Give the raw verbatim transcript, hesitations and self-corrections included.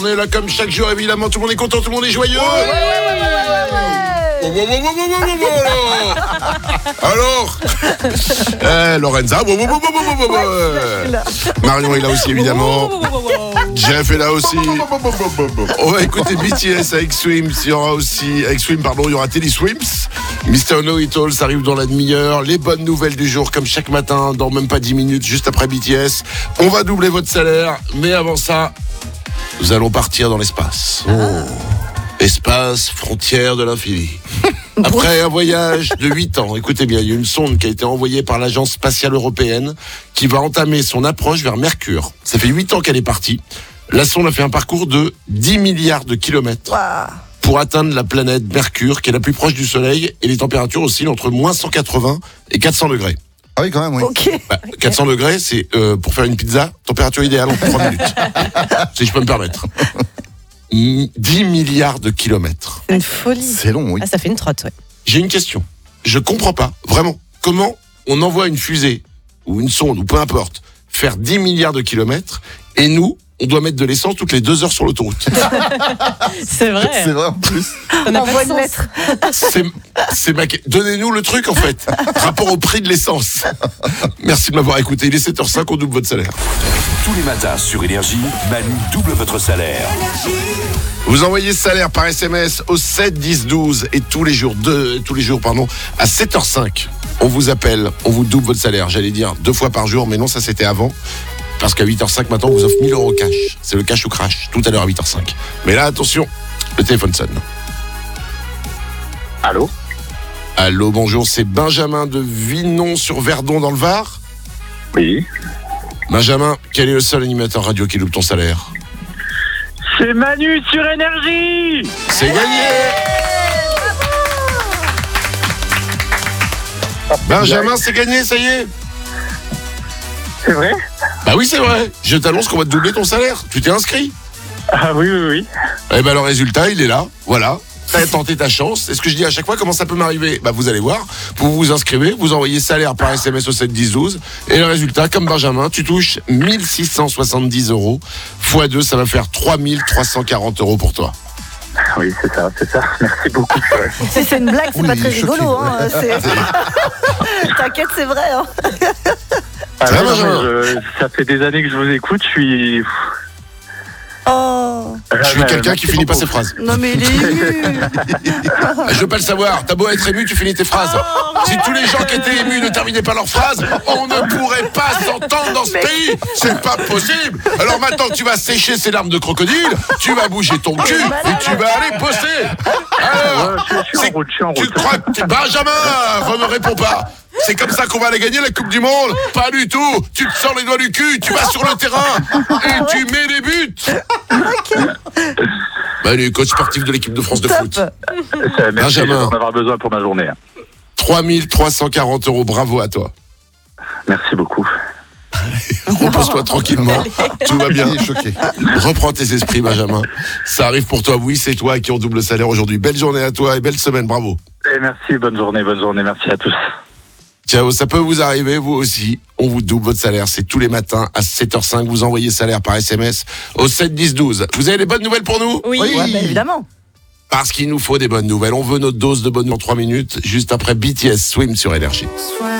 On est là comme chaque jour, évidemment. Tout le monde est content, tout le monde est joyeux. Ouais, ouais, ouais, ouais, ouais. Oh, oh, oh, oh, oh, oh, oh, oh. Alors euh, Lorenza. Oh, oh, oh, oh, oh, oh, oh. Marion est là aussi, évidemment. Jeff est là aussi. On va écouter B T S avec Swims. Il y aura aussi, avec Swim, pardon, il y aura Teddy Swims. mister Know It All, ça arrive dans la demi-heure. Les bonnes nouvelles du jour, comme chaque matin, dans même pas dix minutes, juste après B T S. On va doubler votre salaire, mais avant ça, nous allons partir dans l'espace. Oh. Espace, frontière de l'infini. Après un voyage de huit ans, écoutez bien, il y a une sonde qui a été envoyée par l'Agence spatiale européenne qui va entamer son approche vers Mercure. Ça fait huit ans qu'elle est partie. La sonde a fait un parcours de dix milliards de kilomètres wow. pour atteindre la planète Mercure, qui est la plus proche du Soleil, et les températures oscillent entre moins cent quatre-vingts et quatre cents degrés. Ah oui, quand même, oui. Okay. Bah, quatre cents degrés, c'est euh, pour faire une pizza, température idéale en trois minutes. Si je peux me permettre. dix milliards de kilomètres. Une folie. C'est long, oui. Ah, ça fait une trotte, ouais. J'ai une question. Je comprends pas, vraiment. Comment on envoie une fusée, ou une sonde, ou peu importe, faire dix milliards de kilomètres, et nous, on doit mettre de l'essence toutes les deux heures sur l'autoroute. C'est vrai. C'est vrai en plus. On envoie une lettre. C'est, c'est ma... Donnez-nous le truc en fait. Rapport au prix de l'essence. Merci de m'avoir écouté. Il est sept heures cinq, on double votre salaire. Tous les matins sur Énergie, Manu double votre salaire. Vous envoyez ce salaire par S M S au sept dix douze et tous les jours, deux, tous les jours pardon, à sept heures cinq, on vous appelle, on vous double votre salaire. J'allais dire deux fois par jour, mais non, ça c'était avant. Parce qu'à huit heures cinq, maintenant, on vous offre mille euros cash. C'est le cash ou crash, tout à l'heure à huit heures cinq. Mais là, attention, le téléphone sonne. Allô ? Allô, bonjour, c'est Benjamin de Vinon-sur-Verdon dans le Var ? Oui. Benjamin, quel est le seul animateur radio qui loupe ton salaire ? C'est Manu sur Énergie ! C'est gagné ! Benjamin, c'est gagné, ça y est ? C'est vrai ? Bah oui, c'est vrai. Je t'annonce qu'on va te doubler ton salaire. Tu t'es inscrit ? Ah oui, oui, oui. Eh ben le résultat, il est là. Voilà. T'as tenté ta chance. C'est ce que je dis à chaque fois. Comment ça peut m'arriver ? Bah vous allez voir. Vous vous inscrivez, vous envoyez salaire par S M S au sept dix douze. Et le résultat, comme Benjamin, tu touches mille six cent soixante-dix euros. fois deux, ça va faire trois mille trois cent quarante euros pour toi. Oui, c'est ça, c'est ça. Merci beaucoup. C'est, c'est une blague, c'est Oui, pas très choqué, rigolo. Hein. ouais. C'est... T'inquiète, c'est vrai. Hein. Ah, Ça non, va, non, je, ça fait des années que je vous écoute, je suis... Oh. Je suis quelqu'un qui finit pas ses phrases. Non mais il est ému. Je veux pas le savoir. T'as beau être ému, tu finis tes phrases. Si tous les gens qui étaient émus ne terminaient pas leurs phrases, on ne pourrait pas s'entendre dans ce pays. C'est pas possible. Alors maintenant que tu vas sécher ces larmes de crocodile, tu vas bouger ton cul et tu vas aller bosser. Alors, Ouais, je suis en route, je suis en tu route. crois que t'es- Benjamin, ne me réponds pas. C'est comme ça qu'on va aller gagner la Coupe du Monde. Pas du tout. Tu te sors les doigts du cul, tu vas sur le terrain et tu mets des buts. Bah, les coachs sportifs de l'équipe de France de foot. Top. Ça, merci, je vais Benjamin. en avoir besoin pour ma journée. hein. trois mille trois cent quarante euros, bravo à toi. Merci beaucoup. Repose-toi tranquillement, tout va bien. Il est choqué. Reprends tes esprits, Benjamin. Ça arrive pour toi, oui, c'est toi qui ont double salaire aujourd'hui. Belle journée à toi et belle semaine, bravo. Et merci, bonne journée, bonne journée, merci à tous. Ciao, ça peut vous arriver, vous aussi. On vous double votre salaire, c'est tous les matins à sept heures cinq. Vous envoyez salaire par S M S au sept dix douze. Vous avez des bonnes nouvelles pour nous ? Oui, Oui. ouais, bah, évidemment. Parce qu'il nous faut des bonnes nouvelles. On veut notre dose de bonnes nouvelles en trois minutes, juste après B T S Swim sur Énergie. Swim